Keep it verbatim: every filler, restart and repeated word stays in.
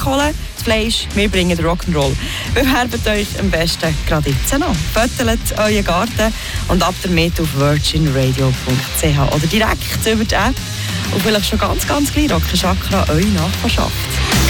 holen, das Fleisch, wir bringen den Rock'n'Roll. Bewerbt euch am besten gerade jetzt noch. Fötelt euren Garten und ab damit auf virgin radio punkt c h oder direkt über die App und vielleicht schon ganz, ganz gleich Rock Chakra eure Nachbarschaft.